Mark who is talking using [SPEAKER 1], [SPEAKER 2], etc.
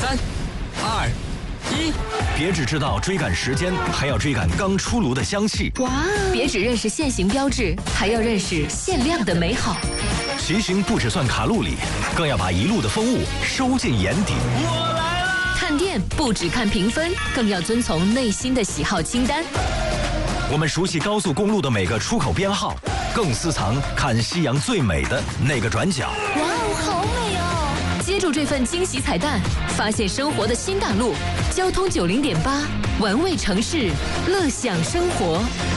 [SPEAKER 1] 3、2、1，
[SPEAKER 2] 别只知道追赶时间，还要追赶刚出炉的香气。
[SPEAKER 3] 哇！别只认识限行标志，还要认识限量的美好。
[SPEAKER 2] 骑行不只算卡路里，更要把一路的风物收进眼底。
[SPEAKER 1] 我来了！
[SPEAKER 3] 看店不只看评分，更要遵从内心的喜好清单。
[SPEAKER 2] 我们熟悉高速公路的每个出口编号，更私藏看夕阳最美的那个转角。
[SPEAKER 3] 哇哦，好美哦！接住这份惊喜彩蛋，发现生活的新大陆。交通90.8，玩味城市，乐享生活。